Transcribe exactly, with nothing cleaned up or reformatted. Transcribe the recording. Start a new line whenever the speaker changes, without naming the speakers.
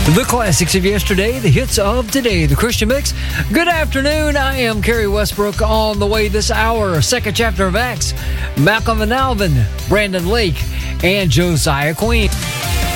The classics of yesterday, the hits of today, the Christian Mix. Good afternoon. I am Kerry Westbrook on the way this hour. Second chapter of Acts. Malcolm and Alvin, Brandon Lake, and Josiah Queen.